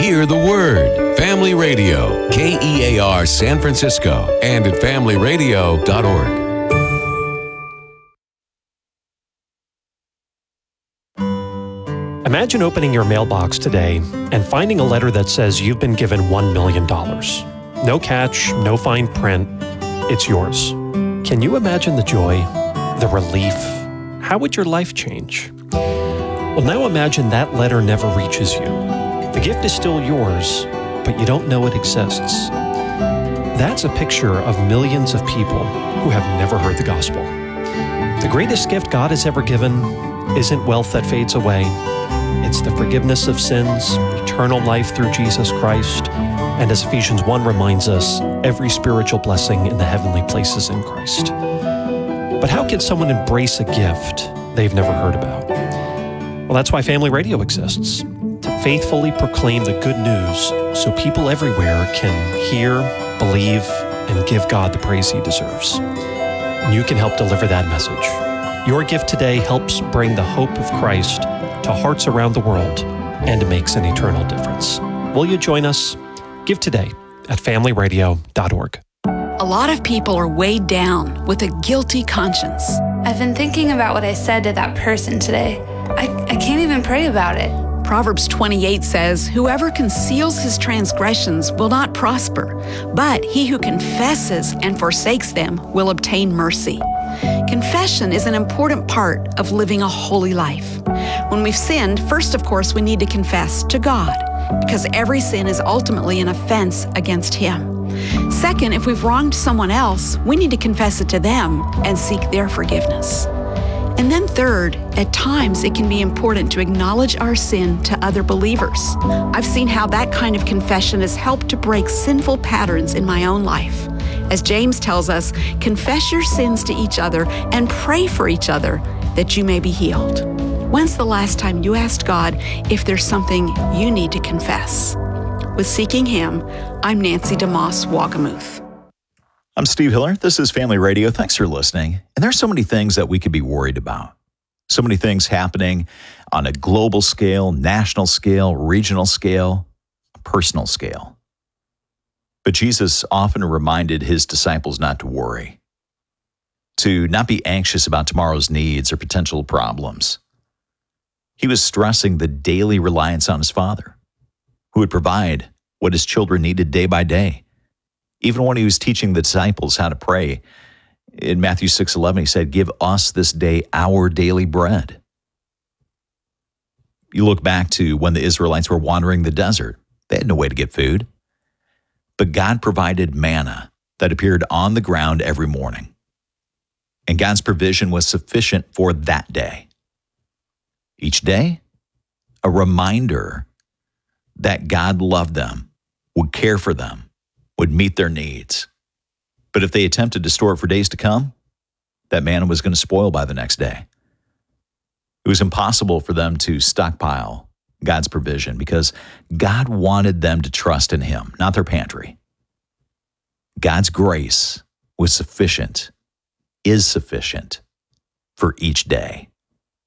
Hear the Word. Family Radio, KEAR San Francisco, and at familyradio.org. Imagine opening your mailbox today and finding a letter that says you've been given $1 million. No catch, no fine print. It's yours. Can you imagine the joy, the relief? How would your life change? Well, now imagine that letter never reaches you. The gift is still yours, but you don't know it exists. That's a picture of millions of people who have never heard the gospel. The greatest gift God has ever given isn't wealth that fades away. It's the forgiveness of sins, eternal life through Jesus Christ, and as Ephesians 1 reminds us, every spiritual blessing in the heavenly places in Christ. But how can someone embrace a gift they've never heard about? Well, that's why Family Radio exists, to faithfully proclaim the good news so people everywhere can hear, believe, and give God the praise He deserves. And you can help deliver that message. Your gift today helps bring the hope of Christ to hearts around the world and makes an eternal difference. Will you join us? Give today at familyradio.org. A lot of people are weighed down with a guilty conscience. I've been thinking about what I said to that person today. I can't even pray about it. Proverbs 28 says, "Whoever conceals his transgressions will not prosper, but he who confesses and forsakes them will obtain mercy." Confession is an important part of living a holy life. When we've sinned, first, of course, we need to confess to God, because every sin is ultimately an offense against Him. Second, if we've wronged someone else, we need to confess it to them and seek their forgiveness. And then third, at times it can be important to acknowledge our sin to other believers. I've seen how that kind of confession has helped to break sinful patterns in my own life. As James tells us, confess your sins to each other and pray for each other that you may be healed. When's the last time you asked God if there's something you need to confess? With Seeking Him, I'm Nancy DeMoss Wagamuth. I'm Steve Hiller. This is Family Radio. Thanks for listening. And there's so many things that we could be worried about. So many things happening on a global scale, national scale, regional scale, personal scale. But Jesus often reminded His disciples not to worry, to not be anxious about tomorrow's needs or potential problems. He was stressing the daily reliance on His Father, who would provide what His children needed day by day. Even when He was teaching the disciples how to pray, in Matthew 6:11, He said, "Give us this day our daily bread." You look back to when the Israelites were wandering the desert. They had no way to get food. But God provided manna that appeared on the ground every morning. And God's provision was sufficient for that day. Each day, a reminder that God loved them, would care for them, would meet their needs. But if they attempted to store it for days to come, that manna was going to spoil by the next day. It was impossible for them to stockpile God's provision because God wanted them to trust in Him, not their pantry. God's grace was sufficient, is sufficient for each day.